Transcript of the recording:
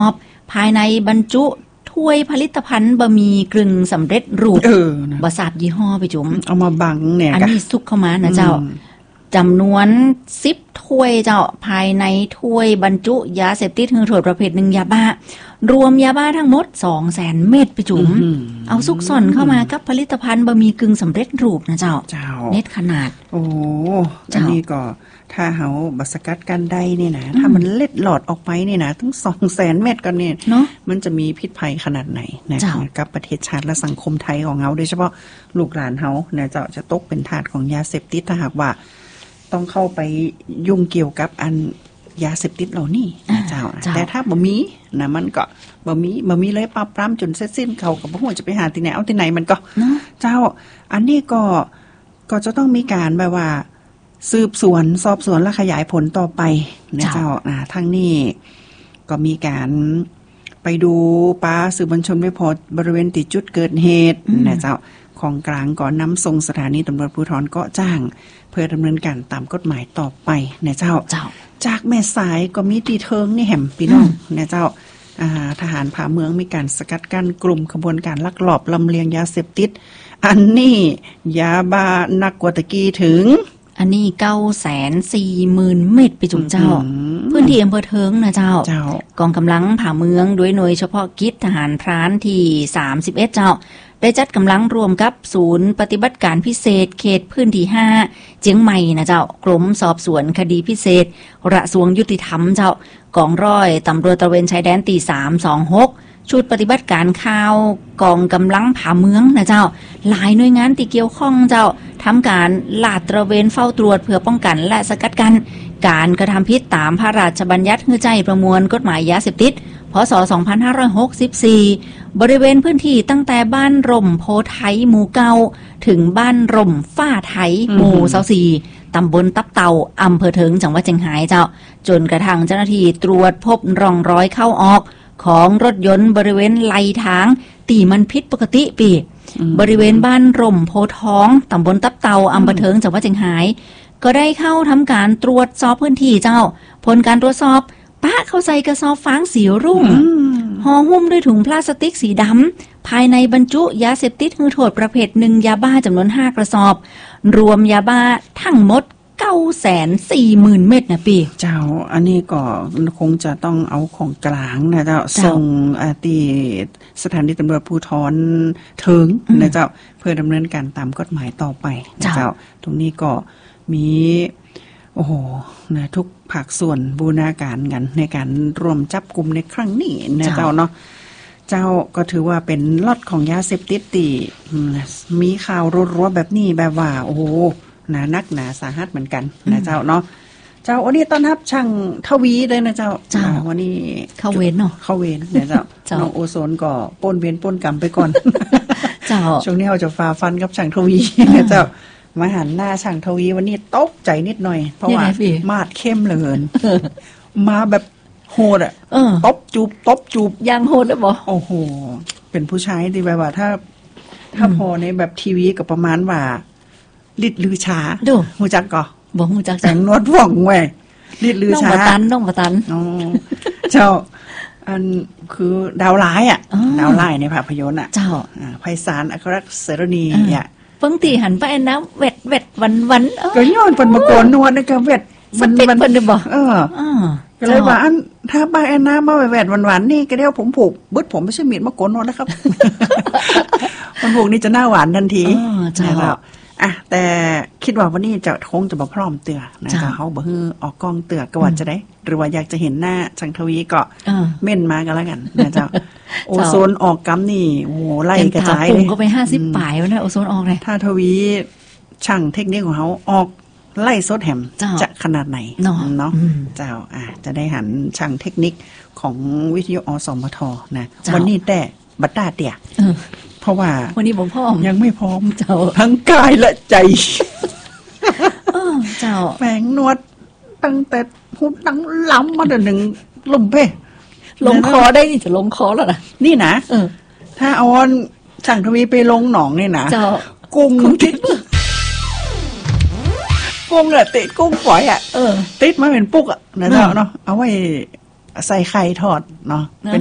ภายในบรรจุถ้วยผลิตภัณฑ์บะหมี่กึ่งสำเร็จรูปบ่ทราบยี่ห้อไปจุ๋มเอามาบังเนี่ยอันนี้ซุกเข้ามานะเจ้าจำนวน10ถ้วยเจ้าภายในถ้วยบรรจุยาเสพติดคือโทษประเภท1ยาบ้ารวมยาบ้าทั้งหมด 200,000 เม็ดไปจุ๋มเอาซุกซ่อนเข้ามากับผลิตภัณฑ์บะหมี่กึ่งสำเร็จรูปนะเจ้าเน็ตขนาดโอ้อันนี้ก็ถ้าเฮาบัสกัดกันได้นี่นะถ้ามันเล็ดหลอดออกไปนี่นะถึง 200,000 เม็ดกันเนี่ยมันจะมีพิษภัยขนาดไหนนะกับประเทศชาติและสังคมไทยของเฮาโดยเฉพาะลูกหลานเฮาเนี่ยจะตกเป็นทาสของยาเสพติดถ้าหากว่าต้องเข้าไปยุ่งเกี่ยวกับอันยาเสพติดเหล่านี้นะเจ้าแต่ถ้าบ่มีนะมันก็บ่มีเลยปราบปรามจนเสร็จสิ้นเขาก็บ่ฮู้จะไปหาที่ไหนเอาที่ไหนมันก็เจ้าอันนี้ก็จะต้องมีการแบบว่าสืบสวนสอบสวนและขยายผลต่อไปนะเจ้าทั้งนี้ก็มีการไปดูป้าสื่อมวลชนไปพบบริเวณจุดเกิดเหตุนะเจ้าของกลางก่อนนำส่งสถานีตำรวจภูธรเกาะจ้างเพื่อดำเนินการตามกฎหมายต่อไปนะเจ้าจากแม่สายก็มีตีเทิงนี่แหมพี่น้องนะเจ้าทหารผ่าเมืองมีการสกัดกั้นกลุ่มขบวนการลักลอบลำเลียงยาเสพติดอันนี้ยาบ้านักกว่าตะกี้ถึงอันนี้ 940,000 เม็ดไปจุ่มเจ้าพื้นที่อำเภอเทิงนะเจ้ากองกำลังผ่าเมืองด้วยหน่วยเฉพาะกิจทหารพรานที่31เจ้าได้จัดกำลังรวมกับศูนย์ปฏิบัติการพิเศษเขตพื้นที่5เจียงใหม่นะเจ้ากรมสอบสวนคดีพิเศษกระทรวงยุติธรรมเจ้ากองร้อยตำรวจตระเวนชายแดนตี326ชุดปฏิบัติการข่าวกองกำลังผ่าเมืองนะเจ้าหลายหน่วยงานที่เกี่ยวข้องเจ้าทำการลาดตระเวนเฝ้าตรวจเพื่อป้องกันและสกัดกั้นการกระทำผิดตามพระราชบัญญัติฮื้อใจประมวลกฎหมายยาเสพติดพ.ศ. 2564บริเวณพื้นที่ตั้งแต่บ้านร่มโพไทยหมู่9ถึงบ้านร่มฝ้าไทยหมู่24ตำบลตับเต่าอำเภอเทิงจังหวัดเชียงรายเจ้าจนกระทั่งเจ้าหน้าที่ตรวจพบร่องรอยเข้าออกของรถยนต์บริเวณไหลทางตีมันผิดปกติปีบริเวณบ้านร่มโพท้องตำบลตับเต่าอำเภอเทิงจังหวัดเชียงรายก็ได้เข้าทำการตรวจสอบพื้นที่เจ้าผลการตรวจสอบป้าเข้าใส่กระสอบฟางสีรุ่งห่อหุ้มด้วยถุงพลาสติกสีดำภายในบรรจุยาเสพติดคือโทษประเภท1ยาบ้าจำนวน5กระสอบรวมยาบ้าทั้งหมด 940,000 เม็ดนะปีเจ้าอันนี้ก็คงจะต้องเอาของกลางนะเจ้าส่งที่สถานีตำรวจภูธรเทิงนะเจ้าเพื่อดำเนินการตามกฎหมายต่อไปนะเจ้าตรงนี้ก็มีโอ้โหนะทุกภาคส่วนบูรณาการกันในการร่วมจับกลุ่มในครั้งนี้นะเจ้าเนาะเจ้าก็ถือว่าเป็นล็อตของยาเสพติดที่มีข่าวรัวๆแบบนี้แบบว่าโอ้โหนะนักหนาสาหัสเหมือนกันนะเจ้าเนาะเจ้าวันนี้ต้อนรับช่างทวีเลยนะเจ้าวันนี้เข้าเวรเนาะเข้าเวรเนี่ยเจ้าน้องโอโซนก็ป้นเวรป้นกรรมไปก่อนเจ้าช่วงนี้เราจะฝ่าฟันกับช่างทวีนะเจ้ามาหันหน้าช่างทวีวันนี้ตกใจนิดหน่อยเพราะว่ามาดเข้มเหลือมาแบบโหดอ่ะตบจูบยังโหดเลยบ่โอ้โหเป็นผู้ชายที่แบบว่าถ้าพอในแบบทีวีก็ประมาณว่าลิดลือช้าหูจักก็บ่หูจักแสงนวดว่องแว่ลิดลือช้าน้องบ่ตันอ๋อเจ้าอันคือดาวร้ายอ่ะดาวร้ายในภาพยนตร์อ่ะเจ้าไพศาลอัครเสรณีเนี่ยเพิ่งตีหันไปนะเวดวันก็ย้อนเพิ่นมาโกนนวดก็เวดมันเพิ่นได้บ่ก็เลยว่าอันถ้าป้าแอนนามาแวดวันๆนี่ก็เดี๋ยวผมผูกบึดผมไม่ใช่มีดมาโกนนวดนะครับมันผูกนี่จะหน้าหวานทันทีนะครับแต่คิดว่าวันนี้จะคงจะมาพร้อมเตือนะคะเขาบอกออกกองเตือก็ว่าจะได้หรือว่าอยากจะเห็นหน้าช่างทวีก็เม่นมากันแล้วกันนะเจ้าโอโซนออกกัมนี่โอ้ไล่กระจายเลยก็ไป50ป่ายแล้วนะโอโซนออกเลยถ้าทวีช่างเทคนิคของเขาออกไล่ซดแหมจะขนาดไหนเนาะเจ้าจะได้หันช่างเทคนิคของวิทยุอสมทนะวันนี้แต่บัดดาเตี่ยเพราะว่าวันนี้ผมพร้อมยังไม่พร้อมเจ้าทั้งกายและใจเจ้าแฝงนวดตั้งแต่พูดตั้งล้ำมาเดี๋ยวหนึ่งลมเพ่ลงคอได้นี่จะลงคอแล้วนะนี่นะถ้าเอาช่างทวีไปลงหนองนี่นะกุ้งติดกุ้งอะติดกุ้งฝอยอะติดมาเป็นปุกอะนะเจ้าเนาะเอาไว้ใส่ไข่ทอดเนาะ